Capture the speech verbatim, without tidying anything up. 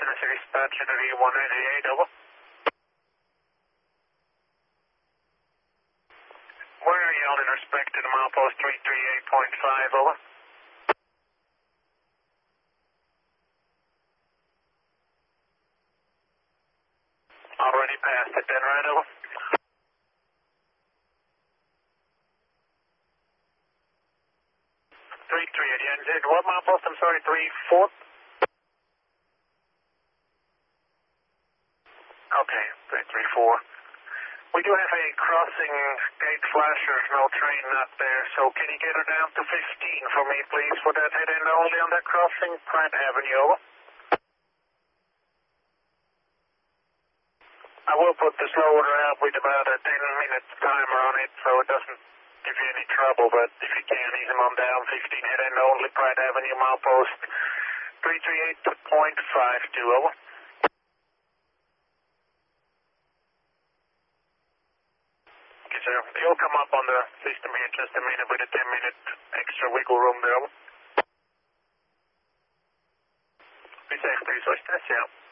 Tennessee dispatch three one eight, over. Where are you on in respect to the milepost three three eight point five, over? Already passed it then, right, over? three three eight, yeah, what milepost, I'm sorry, three four? Okay, three three four. We do have a crossing gate flasher, no train not there, so can you get her down to fifteen for me, please, for that head end only on that crossing, Pratt Avenue, over? I will put the slow order out with about a ten minute timer on it, so it doesn't give you any trouble, but if you can, ease them on down, fifteen head end only, Pratt Avenue, milepost three three eight point five two, over. Okay, sir. He'll come up on the system here in just a minute with a ten minute extra wiggle room there, over. Be safe, please, yeah.